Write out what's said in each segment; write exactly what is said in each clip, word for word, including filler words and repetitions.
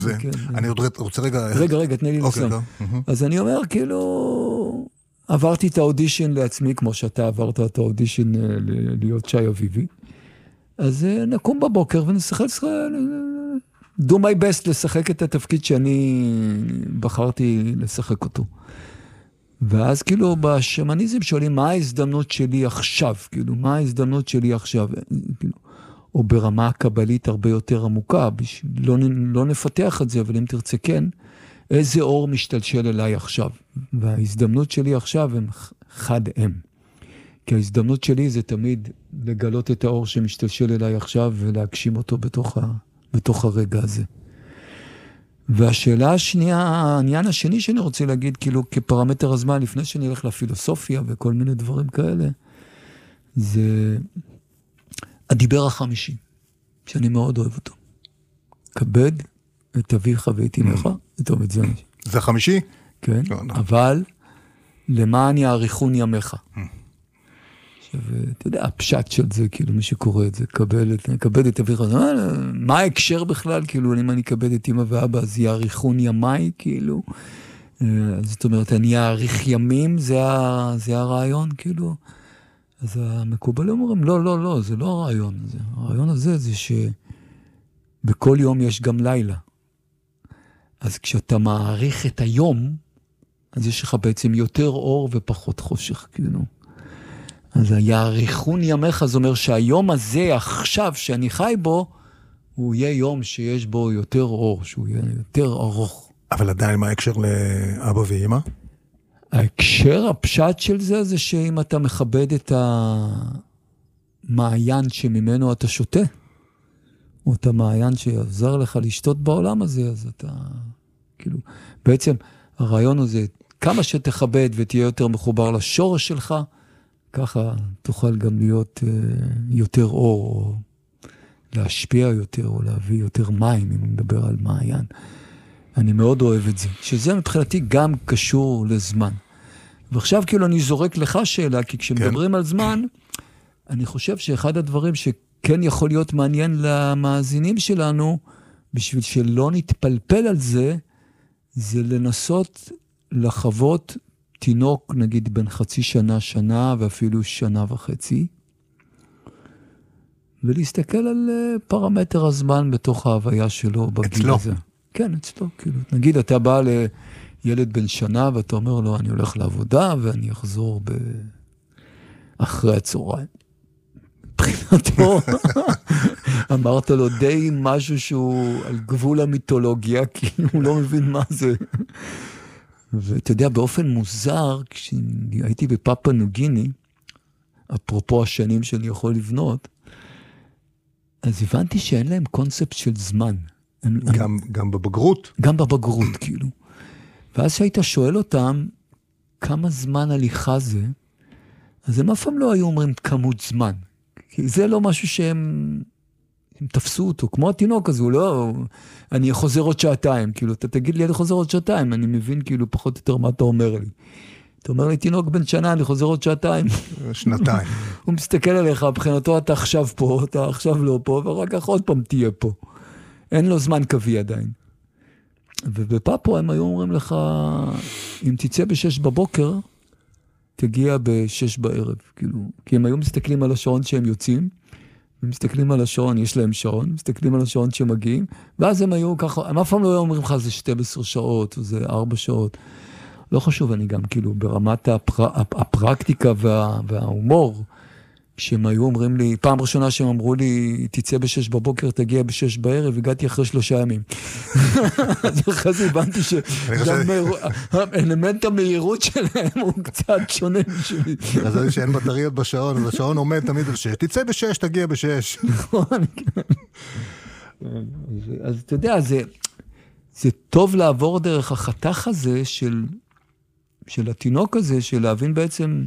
אני עוד רוצה רגע... רגע, רגע, תני לי לסיים. אז אני אומר, כאילו, עברתי את האודישן לעצמי, כמו שאתה עברת את האודישן להיות שי אביבי, אז נקום בבוקר ונשחק, do my best לשחק את התפקיד שאני בחרתי לשחק אותו. ואז כאילו בשמניזם שואלים, מה ההזדמנות שלי עכשיו? כאילו, מה ההזדמנות שלי עכשיו? כאילו, או ברמה הקבלית הרבה יותר עמוקה, לא, לא נפתח את זה, אבל אם תרצה כן, איזה אור משתלשל אליי עכשיו? וההזדמנות שלי עכשיו הם חד הם. כי ההזדמנות שלי זה תמיד לגלות את האור שמשתלשל אליי עכשיו, ולהגשים אותו בתוך, ה, בתוך הרגע הזה. והשאלה השנייה, העניין השני שאני רוצה להגיד, כאילו כפרמטר הזמן, לפני שאני אלך לפילוסופיה וכל מיני דברים כאלה, זה הדיבר החמישי, שאני מאוד אוהב אותו. כבד את אביך ואת אמך, את אוהב את זה. זה החמישי? כן, אבל למען יאריכון ימיך. ואתה יודע, הפשט של זה, כאילו, מי שקורא את זה, כבד את אביך, מה ההקשר בכלל? כאילו, אם אני כבד את אמא ואבא, אז יאריכון ימי, כאילו. זאת אומרת, אני יאריך ימים, זה הרעיון, כאילו. אז המקובלים אומרים, לא, לא, לא, זה לא הרעיון הזה. הרעיון הזה זה שבכל יום יש גם לילה. אז כשאתה מעריך את היום, אז יש לך בעצם יותר אור ופחות חושך, כאילו. אז היאריכון ימיך, זה אומר שהיום הזה, עכשיו, שאני חי בו, הוא יהיה יום שיש בו יותר אור, שהוא יהיה יותר ארוך. אבל עדיין מה ההקשר לאבא ואמא? ההקשר, הפשט של זה, זה שאם אתה מכבד את המעיין שממנו אתה שותה, או את המעיין שיעזר לך לשתות בעולם הזה, אז אתה, כאילו, בעצם הרעיון הזה, כמה שתכבד ותהיה יותר מחובר לשורש שלך, ככה תוכל גם להיות uh, יותר אור, או להשפיע יותר, או להביא יותר מים, אם נדבר על מעיין. אני מאוד אוהב את זה, שזה מבחינתי גם קשור לזמן. ועכשיו כאילו אני זורק לך שאלה, כי כשמדברים כן. על זמן, אני חושב שאחד הדברים שכן יכול להיות מעניין למאזינים שלנו, בשביל שלא נתפלפל על זה, זה לנסות לחוות תינוק, נגיד, בין חצי שנה, שנה, ואפילו שנה וחצי, ולהסתכל על פרמטר הזמן בתוך ההוויה שלו בגיל אצלו. הזה. כן, אצלו, כאילו. נגיד, אתה בא לילד בן שנה, ואתה אומר לו, אני הולך לעבודה, ואני אחזור ב... אחרי הצהריים. מבחינתו, אמרת לו די משהו שהוא על גבול המיתולוגיה, כי הוא לא מבין מה זה. ואתה יודע, באופן מוזר, כשהייתי בפאפה ניו-גיני, אפרופו השנים שאני יכול לבנות, אז הבנתי שאין להם קונספט של זמן. גם, גם בבגרות? גם בבגרות, כאילו. ואז שהיית שואל אותם, כמה זמן הליכה זה, אז הם אף פעם לא היו אומרים כמות זמן. כי זה לא משהו שהם... הם תפסו אותו, כמו התינוק הזה, הוא לא, אני חוזר עוד שעתיים, כאילו, אתה תגיד לי, אני חוזר עוד שעתיים, אני מבין, כאילו, פחות או יותר מה אתה אומר לי. אתה אומר לי, תינוק בן שנה, אני חוזר עוד שעתיים. שנתיים. הוא מסתכל עליך, מבחינתו אתה עכשיו פה, אתה עכשיו לא פה, ורק כך עוד פעם תהיה פה. אין לו זמן קווי עדיין. ובפאפו הם היו אומרים לך, אם תצא בשש בבוקר, תגיע בשש בערב, כאילו, כי הם היו מסתכלים על השעון שהם יוצאים, ומסתכלים על השעון, יש להם שעון, מסתכלים על השעון שמגיעים, ואז הם היו ככה, הם אף פעם לא אומרים לך, זה שתים עשרה שעות, או זה ארבע שעות. לא חשוב, אני גם כאילו, ברמת הפר... הפרקטיקה וה... וההומור, כשהם היו אומרים לי, פעם ראשונה שהם אמרו לי, תצא בשש בבוקר, תגיע בשש בערב, הגעתי אחרי שלושה ימים. אז אחרי זה הבנתי שגם אלמנט המהירות שלהם הוא קצת שונה בשבילי. אז זה שאין בטריות בשעון, אז השעון עומד תמיד על שש, תצא בשש, תגיע בשש. נכון, כן. אז אתה יודע, זה טוב לעבור דרך החתך הזה של התינוק הזה, של להבין בעצם...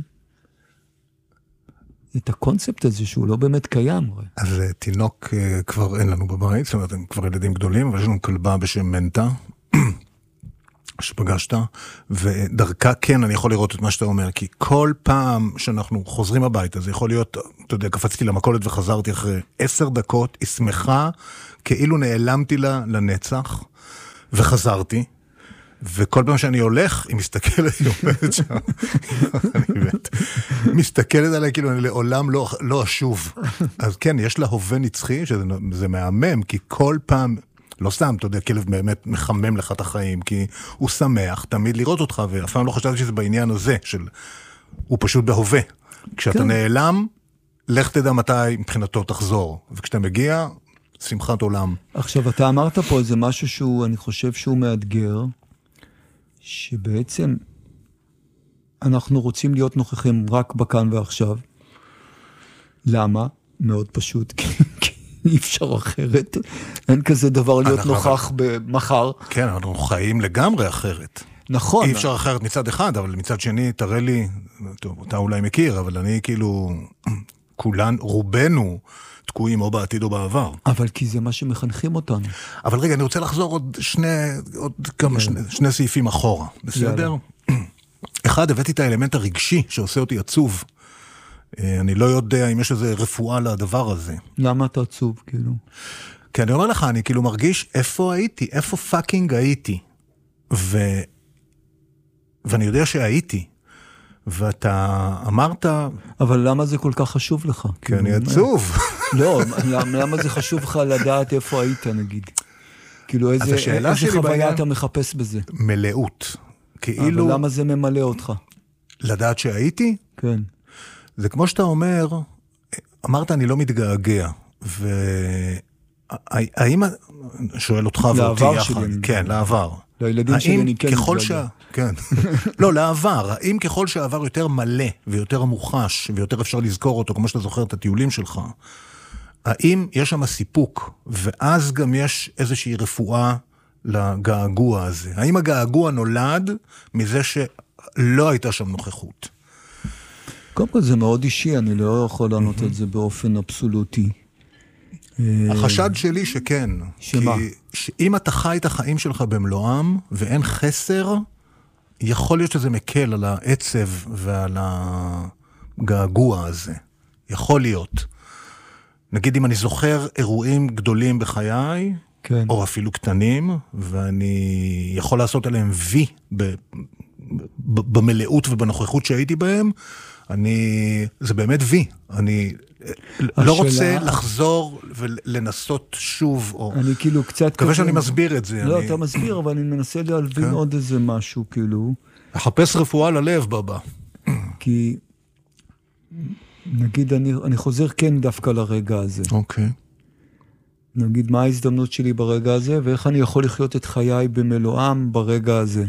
את הקונספט הזה שהוא לא באמת קיים. אז תינוק כבר אין לנו בבית, זאת אומרת, הם כבר ילדים גדולים, אבל יש לנו כלבה בשם מנטה, שפגשת, ודרכה כן אני יכול לראות את מה שאתה אומר, כי כל פעם שאנחנו חוזרים הביתה, זה יכול להיות, אתה יודע, קפצתי למכולת וחזרתי אחרי עשר דקות, היא שמחה, כאילו נעלמתי לה לנצח, וחזרתי, וכל פעם שאני הולך, היא מסתכלת, היא עומדת שם, אני באמת, מסתכלת עליי, כאילו אני לעולם לא, לא אשוב. אז כן, יש לה הווה נצחי, שזה מהמם, כי כל פעם, לא סתם, אתה יודע, כלב באמת מחמם לך את החיים, כי הוא שמח תמיד לראות אותך, ואף פעם לא חשבתי שזה בעניין הזה, של, הוא פשוט בהווה. כשאתה כן. נעלם, לך תדע מתי מבחינתו תחזור, וכשאתה מגיע, שמחת עולם. עכשיו, אתה אמרת פה איזה משהו שהוא, אני חושב שהוא מאתגר, שבעצם אנחנו רוצים להיות נוכחים רק בכאן ועכשיו. למה? מאוד פשוט, כי אי אפשר אחרת. אין כזה דבר להיות נוכח במחר. כן, אנחנו חיים לגמרי אחרת. נכון. אי אפשר אחרת מצד אחד, אבל מצד שני, תראה לי, טוב, אתה אולי מכיר, אבל אני כאילו, כולן, רובנו, תקועים או בעתיד או בעבר. אבל כי זה מה שמחנכים אותנו. אבל רגע, אני רוצה לחזור עוד שני, עוד כמה, שני, שני סעיפים אחורה. בסדר? אחד, הבאתי את האלמנט הרגשי שעושה אותי עצוב. אני לא יודע אם יש איזה רפואה לדבר הזה. למה אתה עצוב, כאילו? כי אני אומר לך, אני כאילו מרגיש איפה הייתי, איפה פאקינג הייתי. ו... ואני יודע שהייתי. ואתה אמרת... אבל למה זה כל כך חשוב לך? כי אני עצוב. לא, למה זה חשוב לך לדעת איפה היית, נגיד? כאילו, איזה חוויה אתה מחפש בזה? מלאות. כאילו... אבל למה זה ממלא אותך? לדעת שהייתי? כן. זה כמו שאתה אומר, אמרת אני לא מתגעגע, והאם, שואל אותך ואותי יחד, כן, לעבר. לילדים שלי אני כן מתגעגע. כן. לא, לעבר, האם ככל שהעבר יותר מלא ויותר מוחש ויותר אפשר לזכור אותו, כמו שאתה זוכר את הטיולים שלך, האם יש שם סיפוק, ואז גם יש איזושהי רפואה לגעגוע הזה? האם הגעגוע נולד מזה שלא הייתה שם נוכחות? קודם כל זה מאוד אישי, אני לא יכול לענות את זה באופן אבסולוטי. החשד שלי שכן. שמה? כי אם אתה חי את החיים שלך במלואם, ואין חסר, יכול להיות שזה מקל על העצב ועל הגעגוע הזה. יכול להיות. נגיד אם אני זוכר אירועים גדולים בחיי, כן. או אפילו קטנים, ואני יכול לעשות עליהם וי ב... במלאות ובנוכחות שהייתי בהם, אני, זה באמת וי. אני השאלה... לא רוצה לחזור ולנסות שוב, או... אני כאילו קצת... מקווה שאני מסביר את זה. לא, אני... אתה מסביר, אבל אני מנסה להלבין כן. עוד איזה משהו, כאילו. לחפש רפואה ללב, בבא. כי, נגיד, אני, אני חוזר כן דווקא לרגע הזה. אוקיי. נגיד, מה ההזדמנות שלי ברגע הזה, ואיך אני יכול לחיות את חיי במלואם ברגע הזה.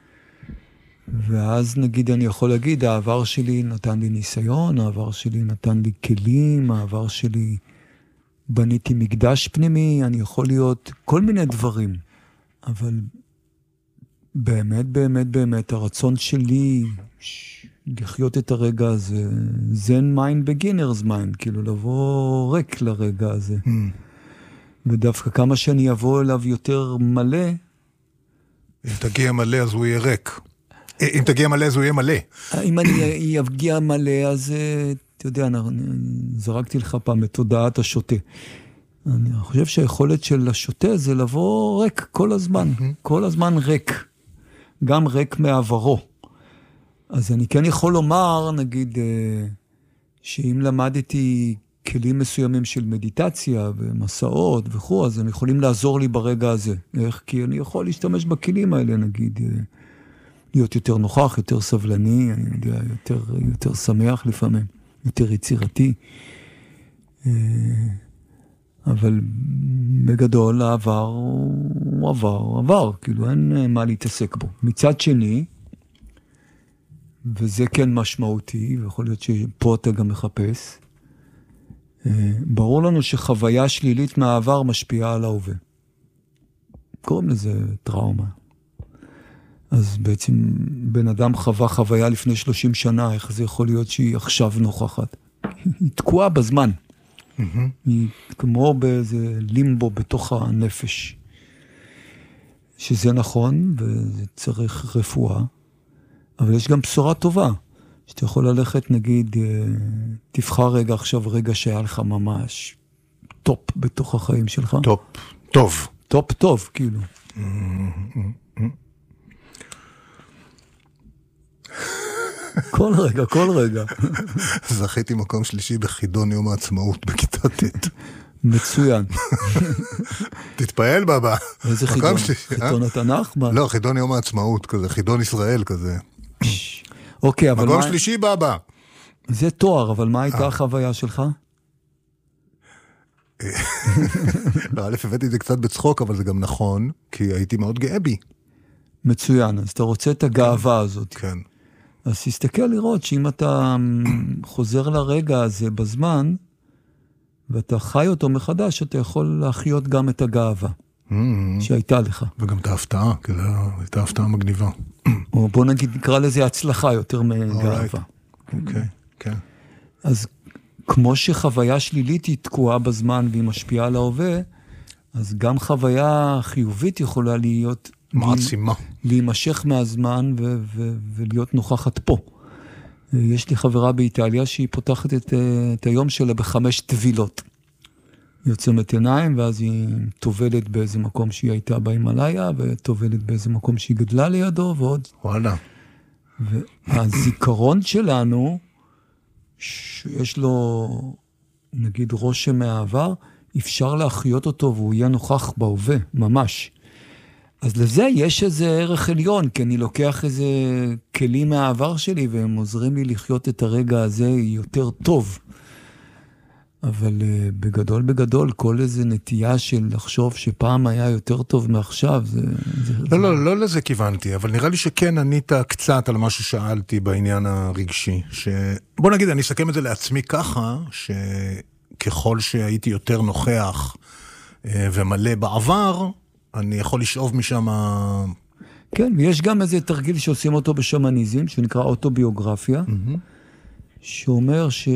ואז נגיד אני יכול להגיד, העבר שלי נתן לי ניסיון, העבר שלי נתן לי כלים, העבר שלי בניתי מקדש פנימי, אני יכול להיות כל מיני דברים. אבל באמת, באמת, באמת, הרצון שלי לחיות את הרגע הזה, זן מיינד בגינרס מיינד, כאילו לבוא ריק לרגע הזה. Mm. ודווקא כמה שאני אבוא אליו יותר מלא. אם תגיע מלא אז הוא יהיה ריק. אם תגיע מלא, אז הוא יהיה מלא. אם אני אגיע מלא, אז אתה יודע, זרקתי לך פעם את תודעת השוטה. אני חושב שהיכולת של השוטה זה לבוא ריק כל הזמן, כל הזמן ריק. גם ריק מעברו. אז אני כן יכול לומר, נגיד, שאם למדתי כלים מסוימים של מדיטציה ומסעות וכו', אז הם יכולים לעזור לי ברגע הזה. איך? כי אני יכול להשתמש בכלים האלה, נגיד... להיות יותר נוכח, יותר סבלני, אני יודע, יותר, יותר שמח לפעמים, יותר יצירתי. אבל בגדול, העבר הוא עבר, הוא עבר, כאילו אין מה להתעסק בו. מצד שני, וזה כן משמעותי, ויכול להיות שפה אתה גם מחפש, ברור לנו שחוויה שלילית מהעבר משפיעה על ההווה. קוראים לזה טראומה. אז בעצם בן אדם חווה חוויה לפני שלושים שנה, איך זה יכול להיות שהיא עכשיו נוכחת? היא תקועה בזמן. Mm-hmm. היא כמו באיזה לימבו בתוך הנפש. שזה נכון, וזה צריך רפואה, אבל יש גם בשורה טובה, שאתה יכול ללכת, נגיד, תבחר רגע עכשיו, רגע שהיה לך ממש טופ בתוך החיים שלך. טופ, טוב. טופ טוב, כאילו. כל רגע, כל רגע. זכיתי מקום שלישי בחידון יום העצמאות בכיתה ט'. מצוין. תתפעל בבא. איזה חידון? חידון התנ"ך? לא, חידון יום העצמאות כזה, חידון ישראל כזה. אוקיי, אבל מה... מקום שלישי בבא. זה תואר, אבל מה הייתה החוויה שלך? לא, א', הבאתי את זה קצת בצחוק, אבל זה גם נכון, כי הייתי מאוד גאה בי. מצוין, אז אתה רוצה את הגאווה הזאת. כן. אז תסתכל לראות שאם אתה חוזר לרגע הזה בזמן, ואתה חי אותו מחדש, אתה יכול להחיות גם את הגאווה שהייתה לך. וגם את ההפתעה, כי זו הייתה הפתעה מגניבה. או בוא נגיד, נקרא לזה הצלחה יותר מגאווה. אוקיי, כן. אז כמו שחוויה שלילית היא תקועה בזמן והיא משפיעה על ההווה, אז גם חוויה חיובית יכולה להיות... מעצימה. להימשך מהזמן ו- ו- ולהיות נוכחת פה. יש לי חברה באיטליה שהיא פותחת את, את היום שלה בחמש טבילות. היא עוצמת עיניים, ואז היא טובלת באיזה מקום שהיא הייתה בהימאליה, וטובלת באיזה מקום שהיא גדלה לידו, ועוד. וואלה. והזיכרון שלנו, שיש לו, נגיד, רושם מהעבר, אפשר להחיות אותו, והוא יהיה נוכח בהווה, ממש. אז לזה יש איזה ערך עליון, כי אני לוקח איזה כלים מהעבר שלי, והם עוזרים לי לחיות את הרגע הזה יותר טוב. אבל uh, בגדול בגדול, כל איזה נטייה של לחשוב שפעם היה יותר טוב מעכשיו, זה... זה לא, זה... לא, לא לזה כיוונתי, אבל נראה לי שכן ענית קצת על מה ששאלתי בעניין הרגשי. ש... בוא נגיד, אני אסכם את זה לעצמי ככה, שככל שהייתי יותר נוכח uh, ומלא בעבר, אני יכול לשאוב משם... כן, ויש גם איזה תרגיל שעושים אותו בשמניזם, שנקרא אוטוביוגרפיה, mm-hmm. שאומר ש...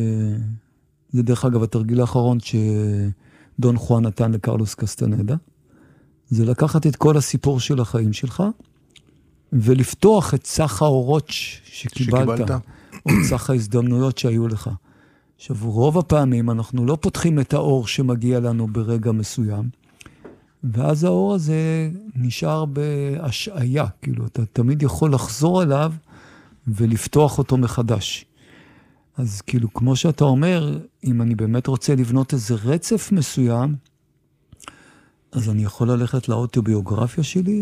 זה דרך אגב התרגיל האחרון שדון חואן נתן לקרלוס קסטנדה, זה לקחת את כל הסיפור של החיים שלך, ולפתוח את סך האורות שקיבלת, שקיבלת. או את סך ההזדמנויות שהיו לך. עכשיו, רוב הפעמים אנחנו לא פותחים את האור שמגיע לנו ברגע מסוים, ואז האור הזה נשאר בהשעיה, כאילו, אתה תמיד יכול לחזור אליו ולפתוח אותו מחדש. אז כאילו, כמו שאתה אומר, אם אני באמת רוצה לבנות איזה רצף מסוים, אז אני יכול ללכת לאוטוביוגרפיה שלי,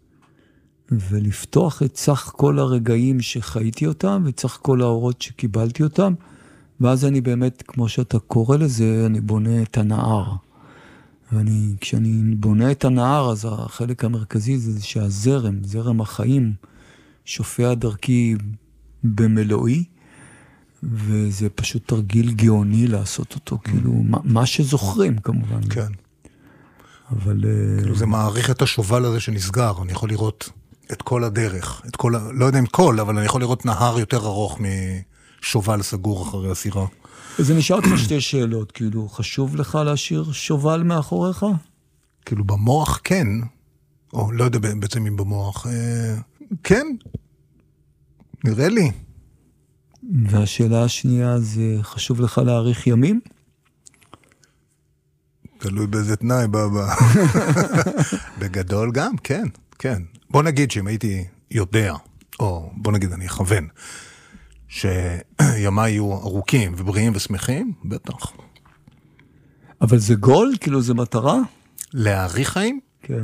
ולפתוח את סך כל הרגעים שחייתי אותם, ואת סך כל האורות שקיבלתי אותם, ואז אני באמת, כמו שאתה קורא לזה, אני בונה את הנהר. ואני, כשאני בונה את הנהר, אז החלק המרכזי זה שהזרם, זרם החיים, שופע דרכי במלואי, וזה פשוט תרגיל גאוני לעשות אותו, כאילו, מה שזוכרים כמובן. כן. אבל... כאילו זה מעריך את השובל הזה שנסגר, אני יכול לראות את כל הדרך, את כל, לא יודע אם כל, אבל אני יכול לראות נהר יותר ארוך משובל סגור אחרי הסירה. אז אני אשאל אותך שתי שאלות, כאילו, חשוב לך להשאיר שובל מאחוריך? כאילו, במוח כן, או לא יודע בעצם אם במוח, אה, כן, נראה לי. והשאלה השנייה זה, חשוב לך להאריך ימים? תלוי באיזה תנאי, בבא. בגדול גם, כן, כן. בוא נגיד שאם הייתי יודע, או בוא נגיד אני אכוון, שימיי יהיו ארוכים ובריאים ושמחים, בטח. אבל זה גול? כאילו זה מטרה? להאריך חיים? כן.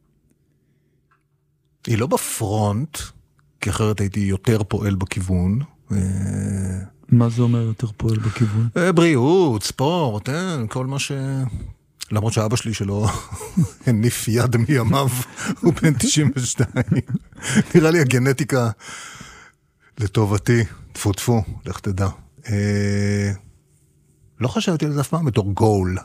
היא לא בפרונט, כי אחרת הייתי יותר פועל בכיוון. מה זה אומר יותר פועל בכיוון? בריאות, ספורט, כל מה ש... למרות שאבא שלי שלא הניף יד מימיו, הוא בן תשעים ושתיים. נראה לי הגנטיקה לטובתי, תפו תפו, לך תדע. לא חשבתי על זה אף פעם בתור גול.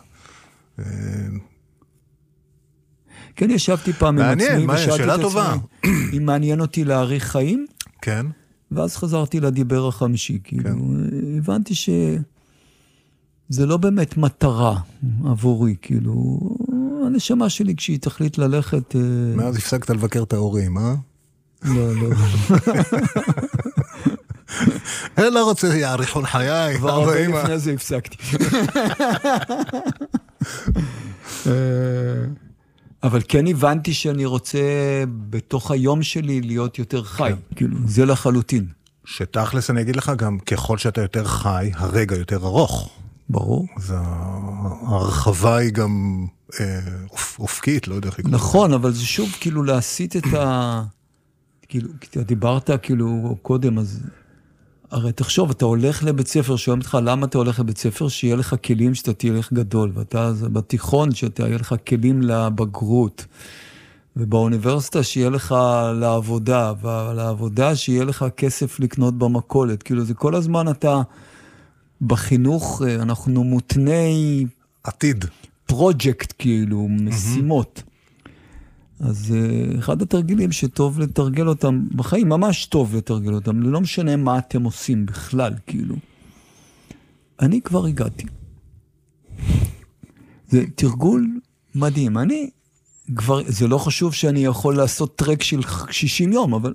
כן, ישבתי פעם עם עצמי, ושאלתי את עצמי, אם מעניין אותי להאריך חיים, כן. ואז חזרתי לדיבר החמישי, כאילו, הבנתי שזה לא באמת מטרה עבורי, כאילו, הנשמה שלי כשהיא תחליט ללכת... מאז הפסקת לבקר את ההורים, אה? לא, לא. אני לא רוצה יעריכון חיי. כבר הרבה לפני זה הפסקתי. אבל כן הבנתי שאני רוצה בתוך היום שלי להיות יותר חי, כאילו, זה לחלוטין. שתכלס אני אגיד לך גם, ככל שאתה יותר חי, הרגע יותר ארוך. ברור. אז ההרחבה היא גם אופקית, לא יודע איך לקרוא. נכון, אבל זה שוב כאילו להסיט את ה... כאילו, דיברת כאילו קודם, אז... הרי תחשוב, אתה הולך לבית ספר, שואלים אותך, למה אתה הולך לבית ספר? שיהיה לך כלים שאתה תלך גדול, ואתה בתיכון שאתה יהיה לך כלים לבגרות, ובאוניברסיטה שיהיה לך לעבודה, ולעבודה שיהיה לך כסף לקנות במכולת. כאילו, זה כל הזמן אתה, בחינוך, אנחנו מותני... עתיד. פרוג'קט, כאילו, משימות. אז אחד התרגילים שטוב לתרגל אותם, בחיים ממש טוב לתרגל אותם, לא משנה מה אתם עושים בכלל, כאילו. אני כבר הגעתי. זה תרגול מדהים. אני כבר, זה לא חשוב שאני יכול לעשות טרק של שישים יום, אבל...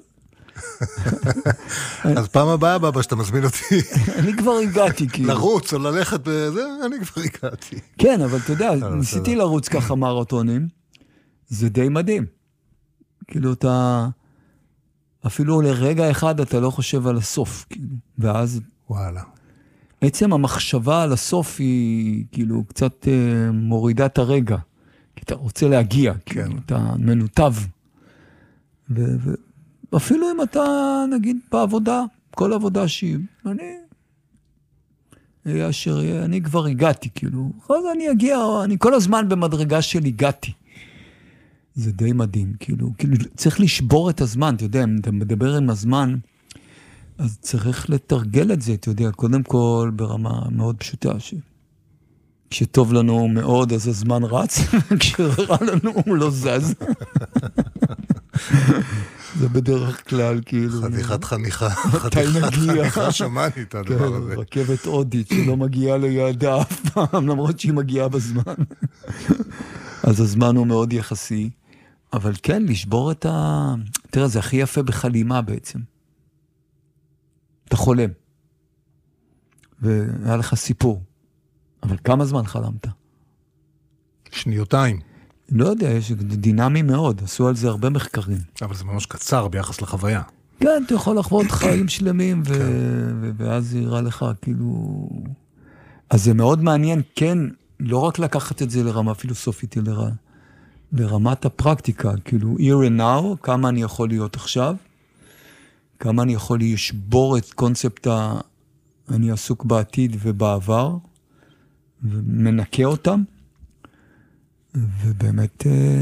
אז פעם הבאה, בבא, שאתה מזמין אותי... אני כבר הגעתי, כאילו. לרוץ או ללכת בזה, אני כבר הגעתי. כן, אבל אתה יודע, ניסיתי לרוץ ככה מרתונים, זה די מדהים. כאילו אתה, אפילו לרגע אחד אתה לא חושב על הסוף, כאילו, ואז... וואלה. עצם המחשבה על הסוף היא כאילו קצת אה, מורידה את הרגע, כי אתה רוצה להגיע, כן. כאילו, אתה מנותב. ו, ואפילו אם אתה, נגיד, בעבודה, כל עבודה שהיא, אני... אשר, אני כבר הגעתי, כאילו, אז אני אגיע, אני כל הזמן במדרגה של הגעתי. זה די מדהים, כאילו, כאילו, צריך לשבור את הזמן, אתה יודע, אם אתה מדבר עם הזמן, אז צריך לתרגל את זה, אתה יודע, קודם כל ברמה מאוד פשוטה, ש... כשטוב לנו מאוד, אז הזמן רץ, כשרע לנו הוא לא זז. זה בדרך כלל, כאילו... חתיכת חניכה, מתי נגיע? שמעתי את הדבר הזה. רכבת הודית שלא מגיעה ליעדה אף פעם, למרות שהיא מגיעה בזמן. אז הזמן הוא מאוד יחסי. אבל כן, לשבור את ה... תראה, זה הכי יפה בחלימה בעצם. אתה חולם. והיה לך סיפור. אבל כמה זמן חלמת? שניותיים. לא יודע, יש דינמי מאוד. עשו על זה הרבה מחקרים. אבל זה ממש קצר ביחס לחוויה. כן, אתה יכול לחוות חיים שלמים, ו... ו... ואז זה יראה לך, כאילו... אז זה מאוד מעניין, כן, לא רק לקחת את זה לרמה פילוסופית, אלא לרמת הפרקטיקה, כאילו, here and now, כמה אני יכול להיות עכשיו, כמה אני יכול לשבור את קונספט ה... אני עסוק בעתיד ובעבר, ומנקה אותם, ובאמת,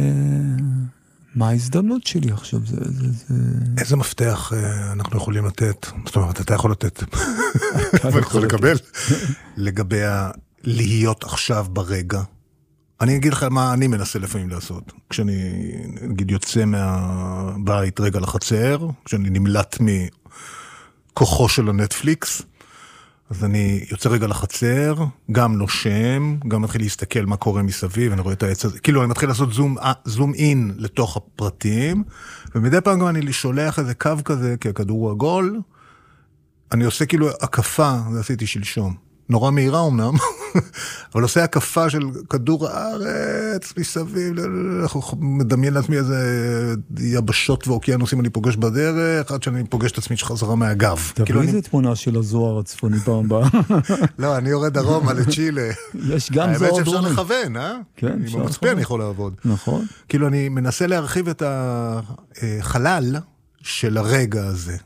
מה ההזדמנות שלי עכשיו? זה, זה, זה... איזה מפתח אנחנו יכולים לתת? זאת אומרת, אתה יכול לתת, אתה יכול לקבל, לגבי להיות עכשיו ברגע. אני אגיד לך מה אני מנסה לפעמים לעשות. כשאני, נגיד, יוצא מהבית רגע לחצר, כשאני נמלט מכוחו של הנטפליקס, אז אני יוצא רגע לחצר, גם נושם, גם מתחיל להסתכל מה קורה מסביב, אני רואה את העץ הזה, כאילו אני מתחיל לעשות זום, זום אין לתוך הפרטים, ומדי פעם גם אני שולח איזה קו כזה, כי הכדור עגול, אני עושה כאילו הקפה, זה עשיתי שלשום, נורא מהירה אמנם, אבל עושה הקפה של כדור הארץ מסביב, מדמיין לעצמי איזה יבשות ואוקיינוסים אני פוגש בדרך, עד שאני פוגש את עצמי שחזרה מהגב. תביא איזה תמונה של הזוהר הצפוני פעם הבאה. לא, אני יורד דרומה לצ'ילה. יש גם זוהר דרומי. האמת שאפשר לכוון, אה? כן, עם המצפן אני יכול לעבוד. נכון. כאילו אני מנסה להרחיב את החלל של הרגע הזה.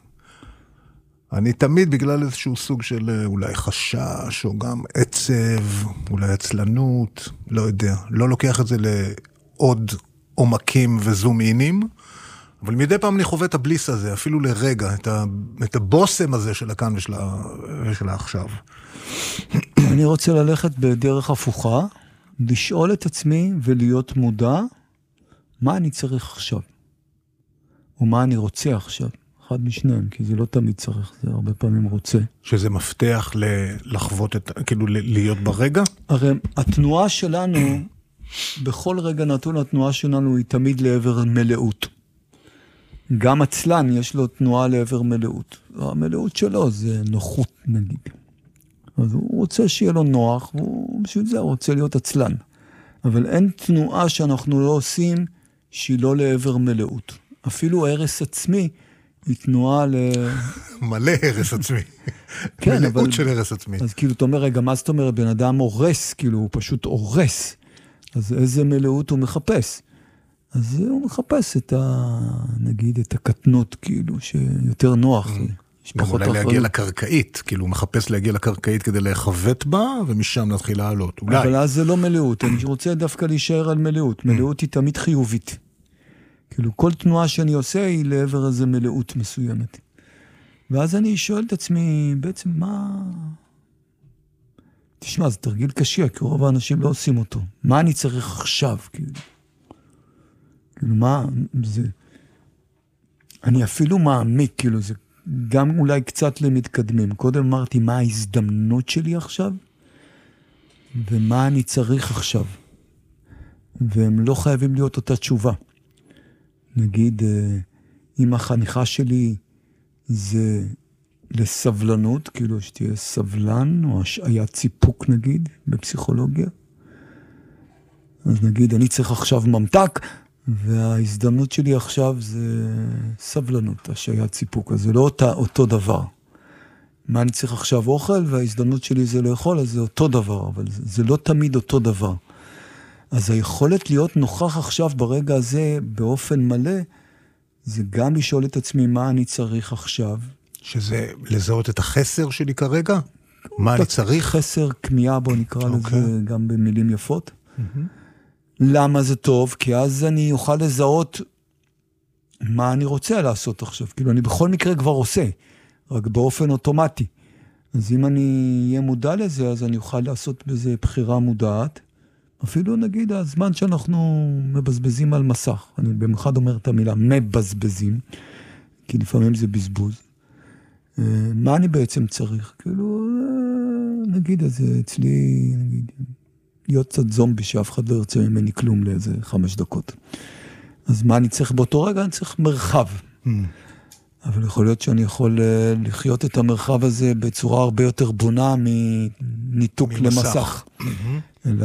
אני תמיד בגלל איזשהו סוג של אולי חשש, או גם עצב, אולי עצלנות, לא יודע. לא לוקח את זה לעוד עומקים וזום אינים, אבל מדי פעם אני חווה את הבליס הזה, אפילו לרגע, את, ה, את הבוסם הזה של הכאן ושל, ושל העכשיו. אני רוצה ללכת בדרך הפוכה, לשאול את עצמי ולהיות מודע, מה אני צריך עכשיו? או מה אני רוצה עכשיו? אחד משניהם, כי זה לא תמיד צריך, זה הרבה פעמים רוצה. שזה מפתח לחוות את, כאילו להיות ברגע? הרי התנועה שלנו, בכל רגע נתון התנועה שלנו היא תמיד לעבר מלאות. גם עצלן יש לו תנועה לעבר מלאות. המלאות שלו זה נוחות נגיד. אז הוא רוצה שיהיה לו נוח, והוא בשביל זה הוא רוצה להיות עצלן. אבל אין תנועה שאנחנו לא עושים שהיא לא לעבר מלאות. אפילו הרס עצמי היא תנועה ל... מלא הרס עצמי. כן, אבל... מלאות של הרס עצמי. אז כאילו, אתה אומר, רגע, מה זאת אומרת? בן אדם הורס, כאילו, הוא פשוט הורס. אז איזה מלאות הוא מחפש? אז הוא מחפש את ה... נגיד, את הקטנות, כאילו, שיותר נוח. גם אולי להגיע לקרקעית, כאילו הוא מחפש להגיע לקרקעית כדי להחוות בה, ומשם נתחיל לעלות, אולי. אבל אז זה לא מלאות, אני רוצה דווקא להישאר על מלאות. מלאות היא תמיד חיובית. כאילו כל תנועה שאני עושה היא לעבר איזה מלאות מסוימת. ואז אני שואל את עצמי, בעצם מה... תשמע, זה תרגיל קשה, כי רוב האנשים לא עושים אותו. מה אני צריך עכשיו, כאילו? כאילו מה, זה... אני אפילו מעמיק, כאילו זה... גם אולי קצת למתקדמים. קודם אמרתי, מה ההזדמנות שלי עכשיו? ומה אני צריך עכשיו? והם לא חייבים להיות אותה תשובה. נגיד, אם החניכה שלי זה לסבלנות, כאילו שתהיה סבלן, או היה ציפוק נגיד, בפסיכולוגיה, אז נגיד, אני צריך עכשיו ממתק, וההזדמנות שלי עכשיו זה סבלנות, השהיה ציפוק, אז זה לא אותה, אותו דבר. מה אני צריך עכשיו אוכל, וההזדמנות שלי זה לאכול, אז זה אותו דבר, אבל זה, זה לא תמיד אותו דבר. אז היכולת להיות נוכח עכשיו ברגע הזה באופן מלא, זה גם לשאול את עצמי מה אני צריך עכשיו. שזה לזהות את החסר שלי כרגע? מה אני צריך? חסר כמיהה, בוא נקרא okay. לזה גם במילים יפות. Mm-hmm. למה זה טוב? כי אז אני אוכל לזהות מה אני רוצה לעשות עכשיו. כאילו, אני בכל מקרה כבר עושה, רק באופן אוטומטי. אז אם אני אהיה מודע לזה, אז אני אוכל לעשות בזה בחירה מודעת. אפילו נגיד, הזמן שאנחנו מבזבזים על מסך. אני במיוחד אומר את המילה, מבזבזים, כי לפעמים זה בזבוז. מה אני בעצם צריך? כאילו, נגיד, אז אצלי, נגיד... להיות קצת זומבי שאף אחד לא ירצה ממני כלום לאיזה חמש דקות. אז מה אני צריך באותו רגע? אני צריך מרחב. Mm. אבל יכול להיות שאני יכול לחיות את המרחב הזה בצורה הרבה יותר בונה מניתוק למסך. Mm-hmm. אלא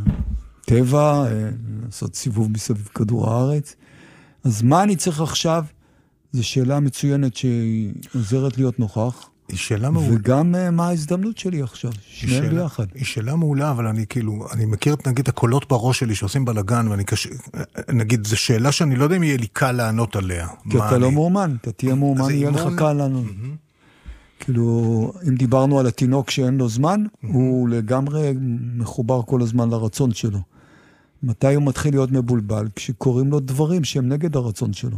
טבע, לעשות סיבוב מסביב כדור הארץ. אז מה אני צריך עכשיו? זו שאלה מצוינת שהיא עוזרת להיות נוכח. היא שאלה מעולה. וגם מה ההזדמנות שלי עכשיו, שניהם ביחד. היא שאלה מעולה, אבל אני כאילו, אני מכיר את נגיד הקולות בראש שלי שעושים בלגן, ואני קש... נגיד, זו שאלה שאני לא יודע אם יהיה לי קל לענות עליה. כי אתה לא מאומן, אתה תהיה מאומן, יהיה לך קל לענות. כאילו, אם דיברנו על התינוק שאין לו זמן, הוא לגמרי מחובר כל הזמן לרצון שלו. מתי הוא מתחיל להיות מבולבל? כשקוראים לו דברים שהם נגד הרצון שלו.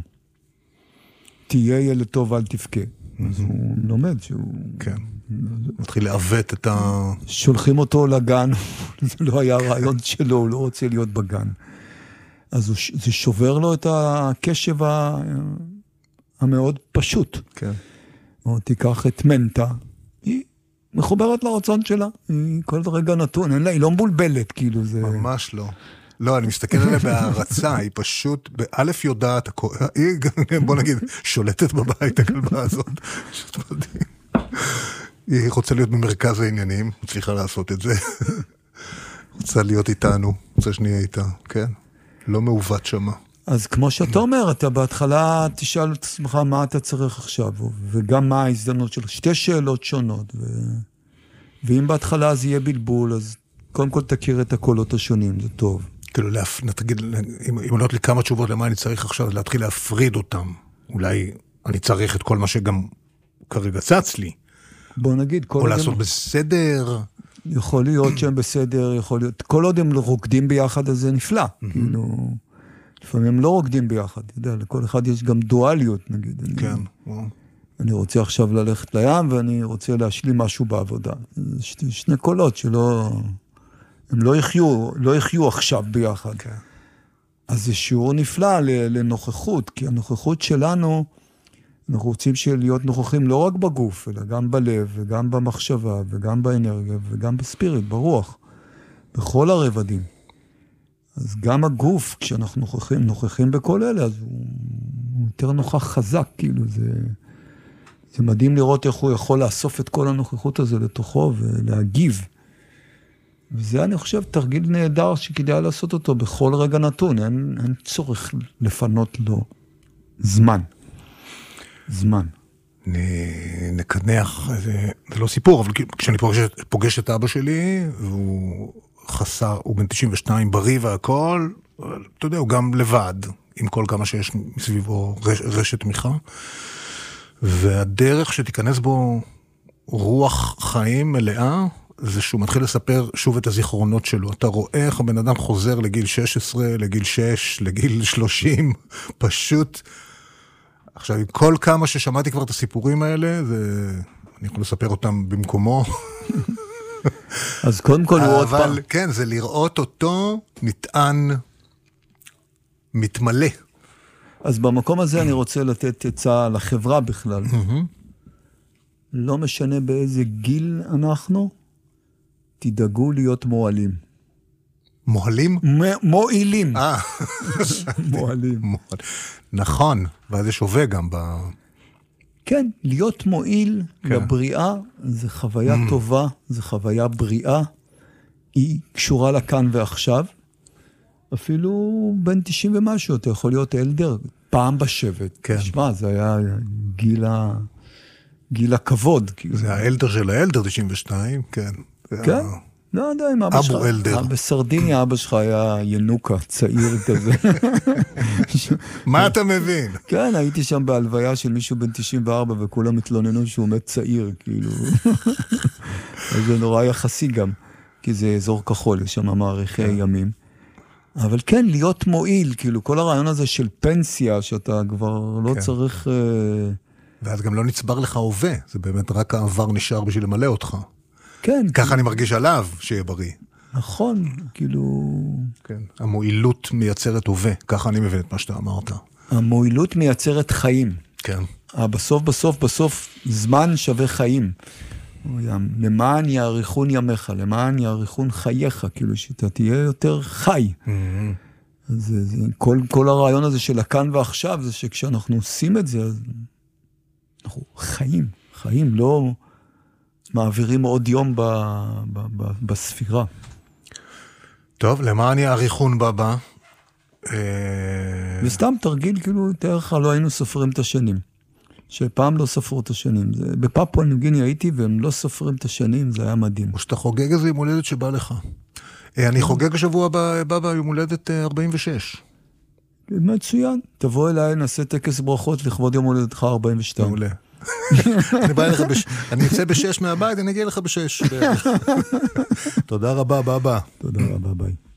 תהיה ילד טוב, אל תבכה. אז הוא לומד שהוא... כן. מתחיל לעוות את ה... שולחים אותו לגן, זה לא היה הרעיון שלו, הוא לא רוצה להיות בגן. אז זה שובר לו את הקשב המאוד פשוט. כן. או תיקח את מנטה, היא מחוברת לרצון שלה, היא כל רגע נתון, היא לא מבולבלת, כאילו זה... ממש לא. לא, אני מסתכל עליה בהרצה, היא פשוט, באלף יודעת, היא, בוא נגיד, שולטת בבית הכלבה הזאת. היא רוצה להיות במרכז העניינים, צריכה לעשות את זה. רוצה להיות איתנו, רוצה שנהיה איתה, כן? לא מעוות שמה. אז כמו שאתה אומר, אתה בהתחלה תשאל את עצמך מה אתה צריך עכשיו, וגם מה ההזדמנות שלך. שתי שאלות שונות, ו... ואם בהתחלה זה יהיה בלבול, אז קודם כל תכיר את הקולות השונים, זה טוב. כאילו, תגיד, אם עולות לי כמה תשובות למה אני צריך עכשיו, להתחיל להפריד אותם. אולי אני צריך את כל מה שגם כרגע צץ לי. בוא נגיד, או לעשות בסדר. יכול להיות שהם בסדר, יכול להיות, כל עוד הם רוקדים ביחד, אז זה נפלא. כאילו, לפעמים הם לא רוקדים ביחד, אתה יודע, לכל אחד יש גם דואליות, נגיד. כן. אני רוצה עכשיו ללכת לים, ואני רוצה להשלים משהו בעבודה. שני קולות שלא... הם לא יחיו, לא יחיו עכשיו ביחד. Okay. אז זה שיעור נפלא לנוכחות, כי הנוכחות שלנו, אנחנו רוצים להיות נוכחים לא רק בגוף, אלא גם בלב, וגם במחשבה, וגם באנרגיה, וגם בספיריט, ברוח, בכל הרבדים. אז גם הגוף, כשאנחנו נוכחים, נוכחים בכל אלה, אז הוא, הוא יותר נוכח חזק, כאילו זה, זה מדהים לראות איך הוא יכול לאסוף את כל הנוכחות הזה לתוכו, ולהגיב. וזה אני חושב תרגיל נהדר שכדאי לעשות אותו בכל רגע נתון, אין, אין צורך לפנות לו זמן. זמן. נקנח, זה, זה לא סיפור, אבל כשאני פוגש, פוגש את אבא שלי, והוא חסר, הוא בן תשעים ושתיים, בריא והכל, אתה יודע, הוא גם לבד, עם כל כמה שיש מסביבו רש, רשת תמיכה, והדרך שתיכנס בו רוח חיים מלאה, זה שהוא מתחיל לספר שוב את הזיכרונות שלו. אתה רואה איך הבן אדם חוזר לגיל שש עשרה, לגיל שש, לגיל שלושים, פשוט... עכשיו, כל כמה ששמעתי כבר את הסיפורים האלה, זה... אני יכול לספר אותם במקומו. אז קודם כל הוא עוד פעם. אבל כן, זה לראות אותו נטען, מתמלא. אז במקום הזה אני רוצה לתת עצה לחברה בכלל. לא משנה באיזה גיל אנחנו, תדאגו להיות מועלים. מועלים? מועילים. אה. מועלים. נכון, ואז זה שווה גם ב... כן, להיות מועיל לבריאה, זה חוויה טובה, זה חוויה בריאה, היא קשורה לכאן ועכשיו, אפילו בין תשעים ומשהו, אתה יכול להיות אלדר, פעם בשבט. כן. תשמע, זה היה גיל ה... גיל הכבוד. זה האלדר של האלדר, תשעים ושתיים, כן. כן? לא יודע אם אבא שלך... אבו אלדר. בסרדיניה אבא שלך היה ינוקה, צעיר כזה. מה אתה מבין? כן, הייתי שם בהלוויה של מישהו בן תשעים וארבע, וכולם התלוננו שהוא מת צעיר, כאילו. זה נורא יחסי גם, כי זה אזור כחול, יש שם מעריכי ימים. אבל כן, להיות מועיל, כאילו, כל הרעיון הזה של פנסיה, שאתה כבר לא צריך... ואז גם לא נצבר לך הווה, זה באמת רק העבר נשאר בשביל למלא אותך. כן. ככה אני מרגיש עליו, שיהיה בריא. נכון, כאילו... כן, המועילות מייצרת הווה, ככה אני מבין את מה שאתה אמרת. המועילות מייצרת חיים. כן. בסוף, בסוף, בסוף, זמן שווה חיים. למען יאריכון ימיך, למען יאריכון חייך, כאילו שאתה תהיה יותר חי. זה, זה, כל, כל הרעיון הזה של הכאן ועכשיו, זה שכשאנחנו עושים את זה, אנחנו חיים, חיים, לא מעבירים עוד יום ב, ב, ב, בספירה. טוב, למען יאריכון בבא. וסתם תרגיל, כאילו, תאר לך, לא היינו סופרים את השנים. שפעם לא ספרו את השנים. זה, בפפואה ניו גיני הייתי, והם לא סופרים את השנים, זה היה מדהים. או שאתה חוגג איזה יום הולדת שבא לך. אני חוגג השבוע הבא ביום הולדת ארבעים ושש. מצוין. תבוא אליי, נעשה טקס ברכות לכבוד יום הולדתך ארבעים ושתיים. מעולה. אני בא אליך בש... אני יוצא בשש מהבית, אני אגיע לך בשש. תודה רבה, בבא. תודה רבה, ביי.